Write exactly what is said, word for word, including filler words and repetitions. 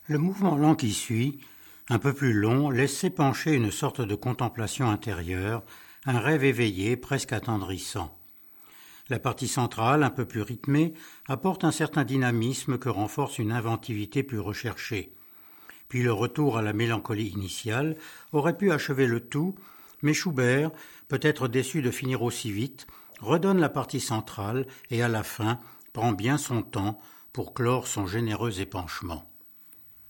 Le mouvement lent qui suit, un peu plus long, laisse s'épancher une sorte de contemplation intérieure, un rêve éveillé, presque attendrissant. La partie centrale, un peu plus rythmée, apporte un certain dynamisme que renforce une inventivité plus recherchée. Puis le retour à la mélancolie initiale aurait pu achever le tout, mais Schubert, peut-être déçu de finir aussi vite, redonne la partie centrale et à la fin prend bien son temps pour clore son généreux épanchement.